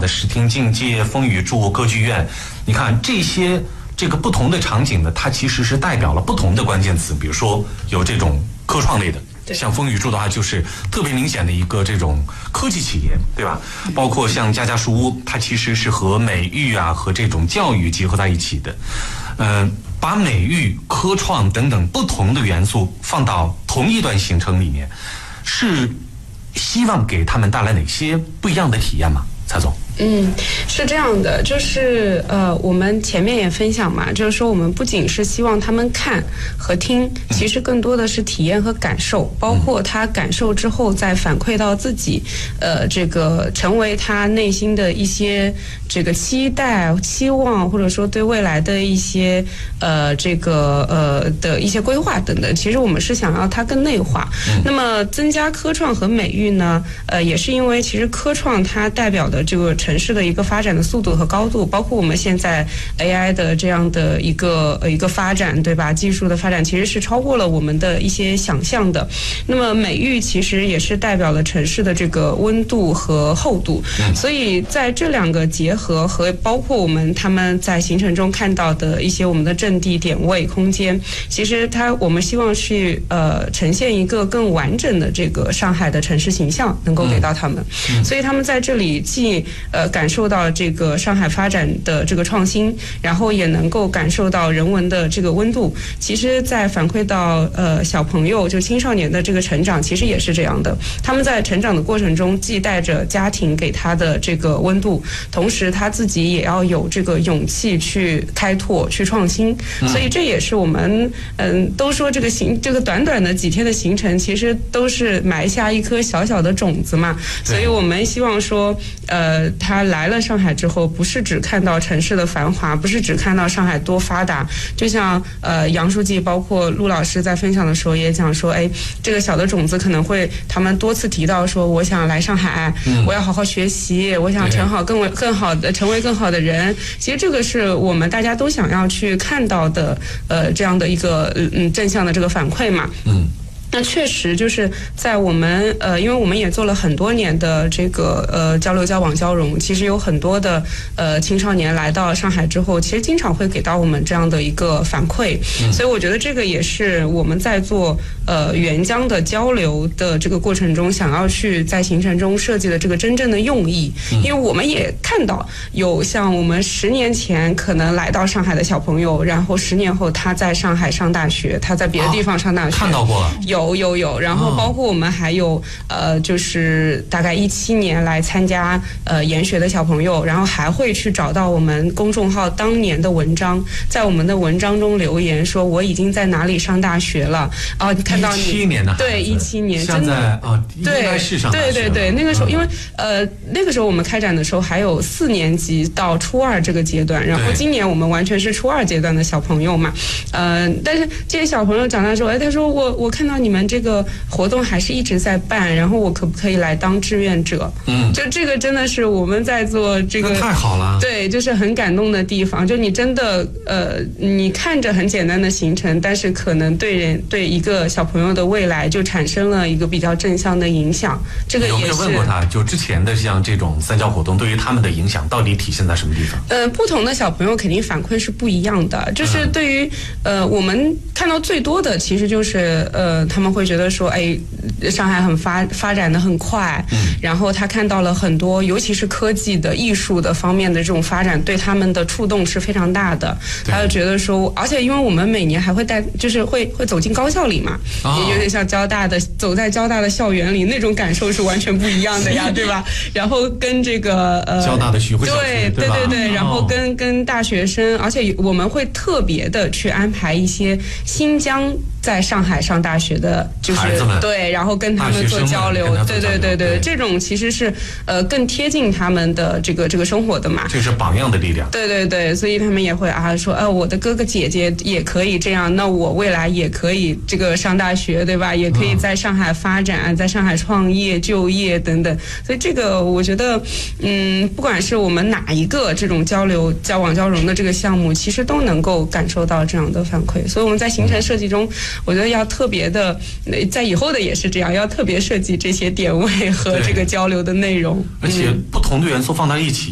的视听境界、风雨柱、歌剧院，你看这个不同的场景呢，它其实是代表了不同的关键词。比如说有这种科创类的，像风雨柱的话，就是特别明显的一个这种科技企业，对吧？包括像家家书屋，它其实是和美育啊和这种教育结合在一起的。把美育、科创等等不同的元素放到同一段行程里面，是希望给他们带来哪些不一样的体验吗？蔡总。 是这样的，就是我们前面也分享嘛，就是说我们不仅是希望他们看和听，其实更多的是体验和感受，包括他感受之后再反馈到自己，这个成为他内心的一些这个期待、期望，或者说对未来的一些的一些规划等等。其实我们是想要它更内化。那么增加科创和美育呢，也是因为其实科创它代表的这个城市的一个发展的速度和高度，包括我们现在 AI 的这样的一个发展，对吧？技术的发展其实是超过了我们的一些想象的。那么美育其实也是代表了城市的这个温度和厚度，所以在这两个结合和包括他们在行程中看到的一些我们的阵地点位空间，其实我们希望去呈现一个更完整的这个上海的城市形象，能够给到他们。所以他们在这里既感受到这个上海发展的这个创新，然后也能够感受到人文的这个温度。其实在反馈到小朋友就青少年的这个成长，其实也是这样的。他们在成长的过程中，既带着家庭给他的这个温度，同时他自己也要有这个勇气去开拓、去创新。所以这也是我们都说这个短短的几天的行程，其实都是埋下一颗小小的种子嘛。所以我们希望说，他来了上海之后，不是只看到城市的繁华，不是只看到上海多发达。就像杨书记包括陆老师在分享的时候也讲说，这个小的种子可能会他们多次提到说，我想来上海，我要好好学习，我想成为更好的人。其实这个是我们大家都想要去看到的，这样的一个正向的这个反馈嘛。那确实就是在我们因为我们也做了很多年的这个交流交往交融，其实有很多的青少年来到上海之后，其实经常会给到我们这样的一个反馈。所以我觉得这个也是我们在做援疆的交流的这个过程中，想要去在行程中设计的这个真正的用意。因为我们也看到有像我们10年前可能来到上海的小朋友，然后10年后他在上海上大学，他在别的地方上大学， 看到过了。 有，然后包括我们还有就是大概17年来参加研学的小朋友，然后还会去找到我们公众号当年的文章，在我们的文章中留言说我已经在哪里上大学了。看到你 17年的对17年， 现在应该是上大学了。 对，那个时候因为那个时候我们开展的时候还有4年级到初2这个阶段，然后今年我们完全是初2阶段的小朋友嘛。但是这些小朋友长大之后，他说我看到你们这个活动还是一直在办，然后我可不可以来当志愿者？就这个真的是我们在做这个， 太好了。 对，就是很感动的地方。就你真的你看着很简单的行程，但是可能对一个小朋友的未来就产生了一个比较正向的影响。这个也是。有没有问过他，就之前的像这种三交活动对于他们的影响到底体现在什么地方？ 不同的小朋友肯定反馈是不一样的。就是对于我们看到最多的，其实就是他们会觉得说，上海很发展的很快，然后他看到了很多，尤其是科技的、艺术的方面的这种发展，对他们的触动是非常大的。他就觉得说，而且因为我们每年还会就是会走进高校里嘛，也有点像走在交大的校园里，那种感受是完全不一样的呀，对吧？然后跟这个交大的徐汇小区， 对，然后跟大学生，而且我们会特别的去安排一些新疆在上海上大学的，就是对，然后跟他们做交流，对，这种其实是更贴近他们的这个生活的嘛， 这是榜样的力量。 对，所以他们也会说，我的哥哥姐姐也可以这样，那我未来也可以这个上大学，对吧？也可以在上海发展，在上海创业、就业等等。所以这个我觉得，不管是我们哪一个这种交流、交往、交融的这个项目，其实都能够感受到这样的反馈。所以我们在行程设计中，我觉得要特别的，在以后的也是这样，要特别设计这些点位和这个交流的内容。 而且不同的元素放在一起。